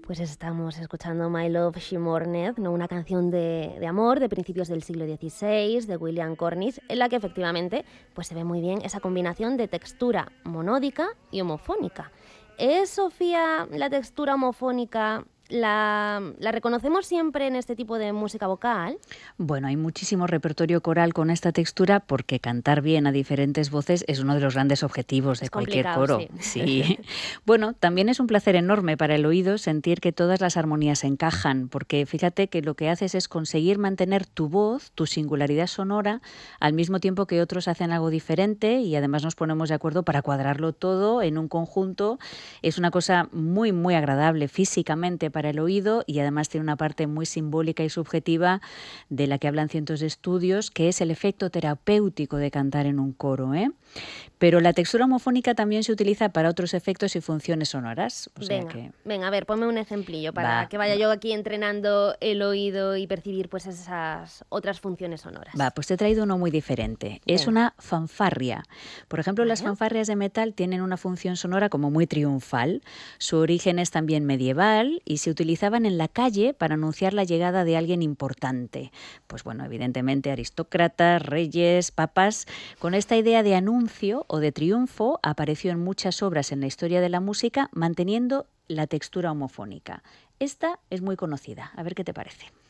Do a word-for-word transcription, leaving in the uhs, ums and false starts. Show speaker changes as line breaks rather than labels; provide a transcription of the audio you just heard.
Pues estamos escuchando My Love She Mourned, ¿no? Una canción de, de amor de principios del siglo dieciséis, de William Cornish, en la que efectivamente pues se ve muy bien esa combinación de textura monódica y homofónica. ¿Es, Sofía, la textura homofónica, la, la reconocemos siempre en este tipo de música vocal?
Bueno, hay muchísimo repertorio coral con esta textura porque cantar bien a diferentes voces es uno de los grandes objetivos de
Es
cualquier
complicado,
coro.
sí.
Sí. Bueno, también es un placer enorme para el oído sentir que todas las armonías encajan, porque fíjate que lo que haces es conseguir mantener tu voz, tu singularidad sonora, al mismo tiempo que otros hacen algo diferente y además nos ponemos de acuerdo para cuadrarlo todo en un conjunto. Es una cosa muy, muy agradable físicamente para el oído y además tiene una parte muy simbólica y subjetiva de la que hablan cientos de estudios, que es el efecto terapéutico de cantar en un coro, ¿eh? Pero la textura homofónica también se utiliza para otros efectos y funciones sonoras. O sea
Venga,
que
venga, a ver, ponme un ejemplillo para
va,
que vaya
va.
yo aquí entrenando el oído y percibir pues esas otras funciones
Va,
sonoras.
pues te he traído uno muy diferente. Es
Venga,
una fanfarria. Por ejemplo, las
¿vale?
fanfarrias de metal tienen una función sonora como muy triunfal. Su origen es también medieval y se utilizaban en la calle para anunciar la llegada de alguien importante. Pues bueno, evidentemente aristócratas, reyes, papas. Con esta idea de anuncio o de triunfo apareció en muchas obras en la historia de la música, manteniendo la textura homofónica. Esta es muy conocida. A ver qué te parece.